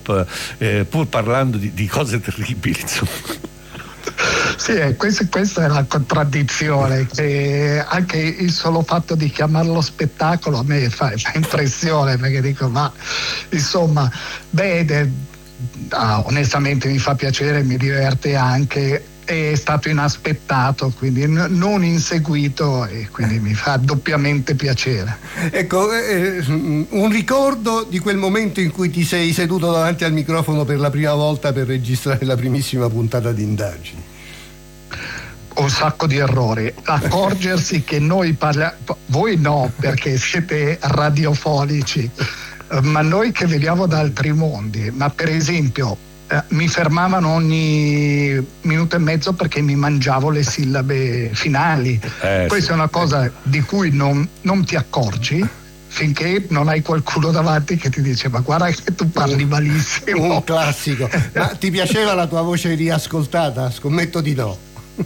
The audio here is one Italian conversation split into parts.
pop, pur parlando di cose terribili, insomma. Sì, questa è la contraddizione, che anche il solo fatto di chiamarlo spettacolo a me fa impressione, perché dico, ma insomma, onestamente mi fa piacere, mi diverte anche, è stato inaspettato, quindi non inseguito, e quindi mi fa doppiamente piacere. Ecco, un ricordo di quel momento in cui ti sei seduto davanti al microfono per la prima volta per registrare la primissima puntata di Indagini. Un sacco di errori, accorgersi che noi parliamo, voi no perché siete radiofonici, ma noi che veniamo da altri mondi, ma per esempio mi fermavano ogni minuto e mezzo perché mi mangiavo le sillabe finali. Questa è una cosa di cui non ti accorgi finché non hai qualcuno davanti che ti dice, ma guarda che tu parli malissimo. Un classico. Ma ti piaceva la tua voce riascoltata? Scommetto di no.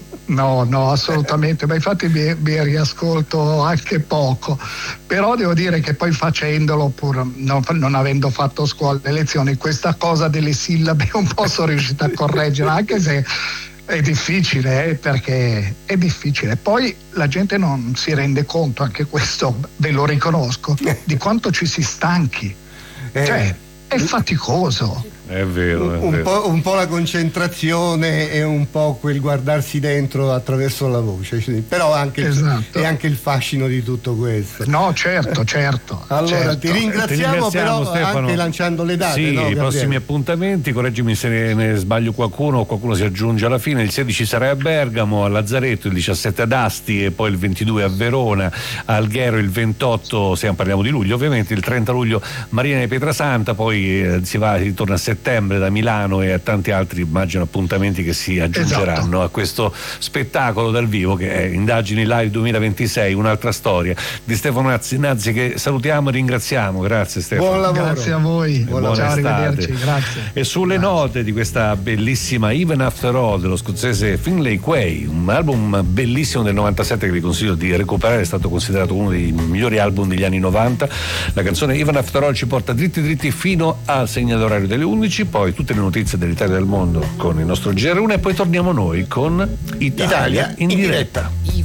No, assolutamente, ma infatti mi riascolto anche poco, però devo dire che poi facendolo, pur non avendo fatto scuola e lezioni, questa cosa delle sillabe un po' sono riuscita a correggere, anche se è difficile, perché è difficile. Poi la gente non si rende conto, anche questo ve lo riconosco, di quanto ci si stanchi, cioè è faticoso. È vero, un po' la concentrazione e un po' quel guardarsi dentro attraverso la voce, però anche, esatto. è anche il fascino di tutto questo. No, certo. Allora certo. Ti ringraziamo però, Stefano, anche lanciando le date. Sì, no, i prossimi appuntamenti, correggimi se ne sbaglio qualcuno si aggiunge alla fine. Il 16 sarai a Bergamo, a Lazzaretto, il 17 ad Asti e poi il 22 a Verona, a Alghero il 28, parliamo di luglio ovviamente, il 30 luglio Marina di Pietrasanta, poi si ritorna a settembre da Milano e a tanti altri, immagino, appuntamenti che si aggiungeranno a questo spettacolo dal vivo che è Indagini Live 2026, un'altra storia di Stefano Nazzi, che salutiamo e ringraziamo. Grazie Stefano. Buon lavoro. Grazie a voi. Ciao, arrivederci. Grazie. E sulle note di questa bellissima Even After All dello scozzese Finlay Quaye, un album bellissimo del 97 che vi consiglio di recuperare, è stato considerato uno dei migliori album degli anni 90. La canzone Even After All ci porta dritti fino al segnale orario delle 11, poi tutte le notizie dell'Italia e del mondo con il nostro GR1 e poi torniamo noi con Italia in diretta.